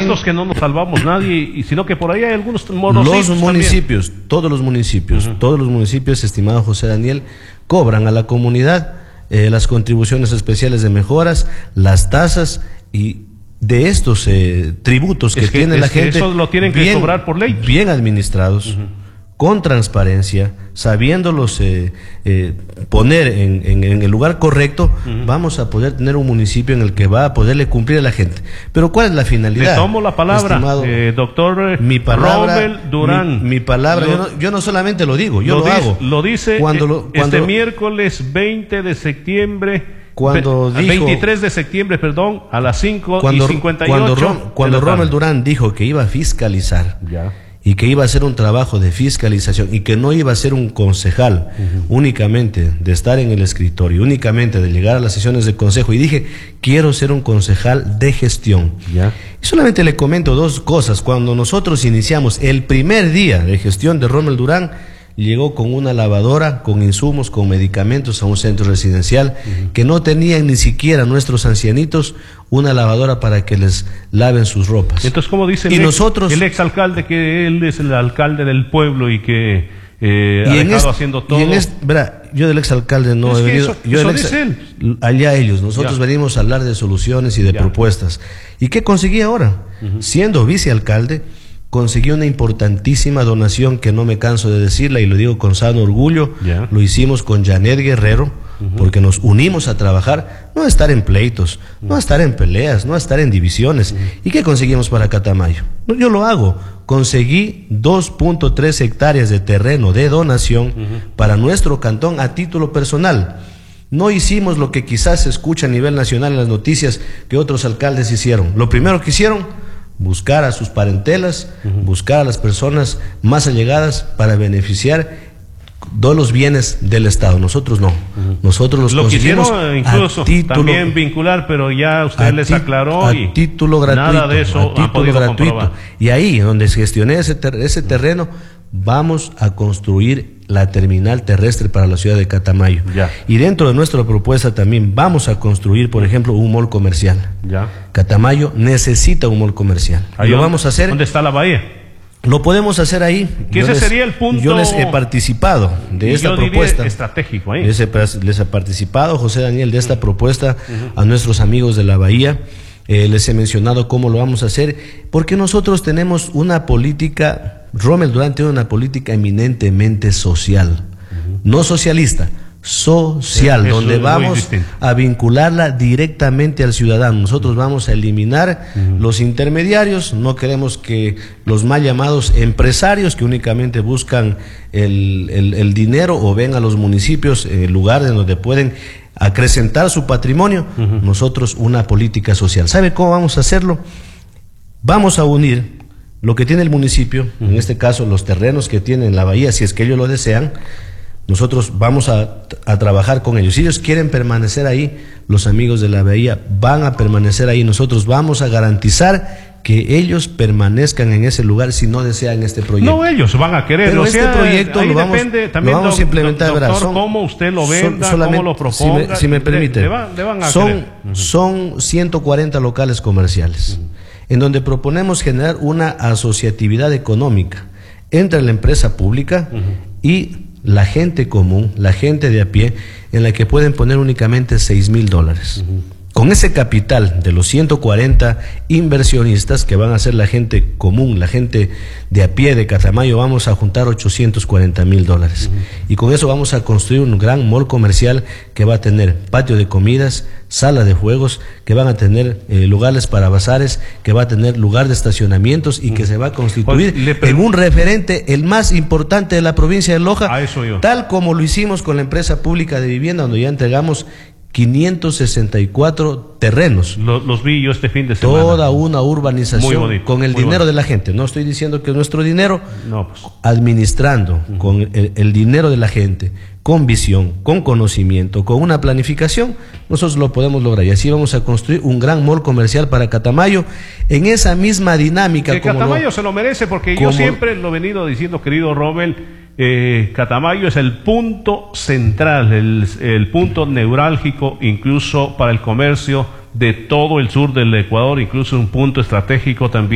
estos que no nos salvamos nadie, y sino que por ahí hay algunos monocipios. Los municipios, también. Todos los municipios, estimado José Daniel, cobran a la comunidad las contribuciones especiales de mejoras, las tasas y de estos tributos que tiene la gente. Eso lo tienen que cobrar por ley. Bien administrados. Con transparencia, sabiéndolos poner en el lugar correcto, vamos a poder tener un municipio en el que va a poderle cumplir a la gente. Pero ¿cuál es la finalidad? Le tomo la palabra, doctor Rommel Durán. Mi palabra, yo no solamente lo digo, yo lo hago. Lo dice este miércoles 20 de septiembre. Cuando dijo, 23 de septiembre, perdón, a las 5:58. Cuando Rommel Durán dijo que iba a fiscalizar. Ya. Y que iba a hacer un trabajo de fiscalización y que no iba a ser un concejal únicamente de estar en el escritorio, únicamente de llegar a las sesiones de consejo, y dije, quiero ser un concejal de gestión. ¿Ya? Y solamente le comento dos cosas. Cuando nosotros iniciamos el primer día de gestión de Rommel Durán, llegó con una lavadora, con insumos, con medicamentos a un centro residencial que no tenían ni siquiera nuestros ancianitos una lavadora para que les laven sus ropas. Entonces, ¿cómo dice el exalcalde que él es el alcalde del pueblo y que ha dejado haciendo todo? Yo del exalcalde no he venido. Allá ellos. Nosotros venimos a hablar de soluciones y de propuestas. ¿Y qué conseguí ahora? Siendo vicealcalde, conseguí una importantísima donación que no me canso de decirla y lo digo con sano orgullo. Lo hicimos con Janet Guerrero, porque nos unimos a trabajar, no a estar en pleitos, no a estar en peleas, no a estar en divisiones. ¿Y qué conseguimos para Catamayo? No, yo lo hago. Conseguí 2.3 hectáreas de terreno de donación para nuestro cantón a título personal. No hicimos lo que quizás se escucha a nivel nacional en las noticias que otros alcaldes hicieron. Lo primero que hicieron, buscar a sus parentelas, buscar a las personas más allegadas para beneficiar de los bienes del Estado. Nosotros no. Nosotros los conseguimos incluso también vincular, pero ya usted les aclaró a título gratuito, nada de eso a título gratuito. Y ahí donde gestioné ese terreno, vamos a construir la terminal terrestre para la ciudad de Catamayo. Y dentro de nuestra propuesta también vamos a construir, por ejemplo, un mall comercial. Catamayo necesita un mall comercial. Lo vamos a hacer. ¿Dónde está la bahía? Lo podemos hacer ahí. Que ese sería el punto. Yo les he participado de esta propuesta. Estratégico ahí. Les he participado, José Daniel, de esta propuesta a nuestros amigos de la bahía. Les he mencionado cómo lo vamos a hacer, porque nosotros tenemos una política. Rommel Durán tiene una política eminentemente social, no socialista, social, donde vamos a vincularla directamente al ciudadano. Nosotros vamos a eliminar los intermediarios. No queremos que los mal llamados empresarios que únicamente buscan el dinero o ven a los municipios en lugar de donde pueden acrecentar su patrimonio. Nosotros una política social. ¿Sabe cómo vamos a hacerlo? Vamos a unir lo que tiene el municipio, en este caso los terrenos que tiene en la bahía, si es que ellos lo desean. Nosotros vamos a trabajar con ellos. Si ellos quieren permanecer ahí, los amigos de la bahía van a permanecer ahí. Nosotros vamos a garantizar que ellos permanezcan en ese lugar si no desean este proyecto. No, ellos van a querer. Pero este proyecto lo vamos a implementar. Doctor, cómo usted lo venda, cómo lo proponga. Si me permite, son 140 locales comerciales, en donde proponemos generar una asociatividad económica entre la empresa pública y la gente común, la gente de a pie, en la que pueden poner únicamente $6,000. Con ese capital de los 140 inversionistas que van a ser la gente común, la gente de a pie de Catamayo, vamos a juntar $840,000. Y con eso vamos a construir un gran mall comercial que va a tener patio de comidas, sala de juegos, que van a tener lugares para bazares, que va a tener lugar de estacionamientos y que se va a constituir en un referente, el más importante de la provincia de Loja, tal como lo hicimos con la empresa pública de vivienda, donde ya entregamos 564 terrenos. Los vi yo este fin de semana. Toda una urbanización con el dinero de la gente. No estoy diciendo que es nuestro dinero, administrando con el dinero de la gente, con visión, con conocimiento, con una planificación, nosotros lo podemos lograr. Y así vamos a construir un gran mall comercial para Catamayo en esa misma dinámica. Que Catamayo se lo merece, porque yo siempre lo he venido diciendo, querido Rommel. Catamayo es el punto central, el punto neurálgico, incluso para el comercio de todo el sur del Ecuador, incluso un punto estratégico también.